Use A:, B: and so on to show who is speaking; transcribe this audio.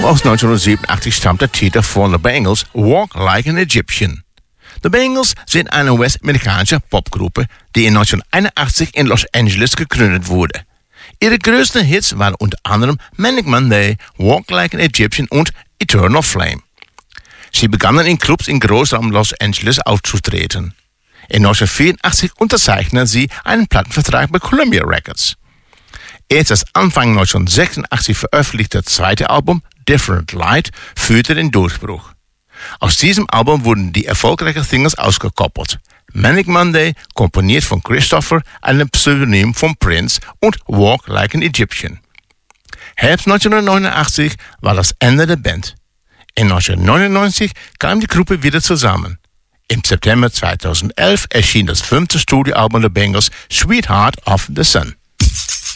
A: aus 1987 stammt der Titel von The Bangles, Walk Like an Egyptian. The Bangles sind eine westamerikanische Popgruppe, die in 1981 in Los Angeles gegründet wurde. Ihre größten Hits waren unter anderem Manic Monday, Walk Like an Egyptian und Eternal Flame. Sie begannen in Clubs in Großraum Los Angeles aufzutreten. In 1984 unterzeichneten sie einen Plattenvertrag bei Columbia Records. Erst das Anfang 1986 veröffentlichte zweite Album, Different Light, führte den Durchbruch. Aus diesem Album wurden die erfolgreichen Singles ausgekoppelt. Manic Monday, komponiert von Christopher, einem Pseudonym von Prince, und Walk Like an Egyptian. Herbst 1989 war das Ende der Band. In 1999 kam die Gruppe wieder zusammen. Im September 2011 erschien das 5. Studioalbum der Bangles, Sweetheart of the Sun.